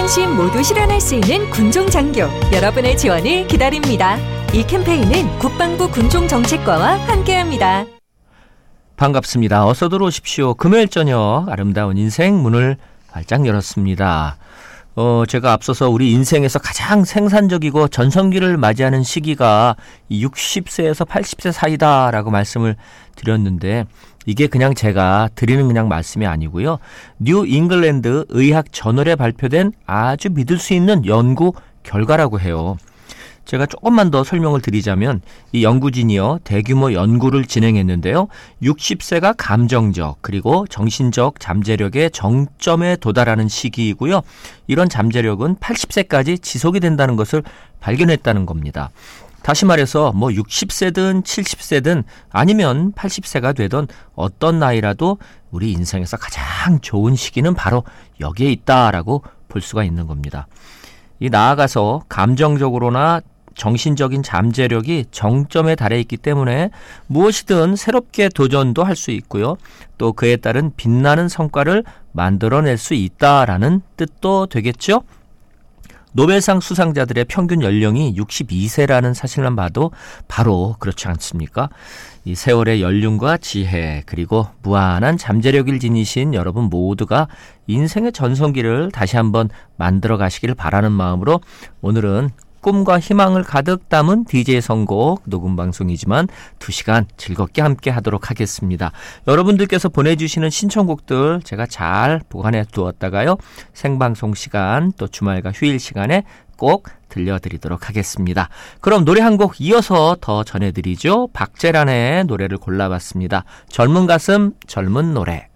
상심 모두 실현할 수 있는 군종장교 여러분의 지원을 기다립니다. 이 캠페인은 국방부 군종정책과와 함께합니다. 반갑습니다. 어서 들어오십시오. 금요일 저녁 아름다운 인생 문을 활짝 열었습니다. 제가 앞서서 우리 인생에서 가장 생산적이고 전성기를 맞이하는 시기가 60세에서 80세 사이다라고 말씀을 드렸는데 이게 그냥 제가 드리는 그냥 말씀이 아니고요. 뉴 잉글랜드 의학 저널에 발표된 아주 믿을 수 있는 연구 결과라고 해요. 제가 조금만 더 설명을 드리자면 이 연구진이요 대규모 연구를 진행했는데요. 60세가 감정적 그리고 정신적 잠재력의 정점에 도달하는 시기이고요. 이런 잠재력은 80세까지 지속이 된다는 것을 발견했다는 겁니다. 다시 말해서 60세든 70세든 아니면 80세가 되던 어떤 나이라도 우리 인생에서 가장 좋은 시기는 바로 여기에 있다라고 볼 수가 있는 겁니다. 이 나아가서 감정적으로나 정신적인 잠재력이 정점에 달해 있기 때문에 무엇이든 새롭게 도전도 할 수 있고요. 또 그에 따른 빛나는 성과를 만들어낼 수 있다라는 뜻도 되겠죠. 노벨상 수상자들의 평균 연령이 62세라는 사실만 봐도 바로 그렇지 않습니까? 이 세월의 연륜과 지혜 그리고 무한한 잠재력을 지니신 여러분 모두가 인생의 전성기를 다시 한번 만들어 가시기를 바라는 마음으로 오늘은 꿈과 희망을 가득 담은 DJ 선곡 녹음 방송이지만 2시간 즐겁게 함께 하도록 하겠습니다. 여러분들께서 보내주시는 신청곡들 제가 잘 보관해 두었다가요. 생방송 시간 또 주말과 휴일 시간에 꼭 들려드리도록 하겠습니다. 그럼 노래 한 곡 이어서 더 전해드리죠. 박재란의 노래를 골라봤습니다. 젊은 가슴 젊은 노래.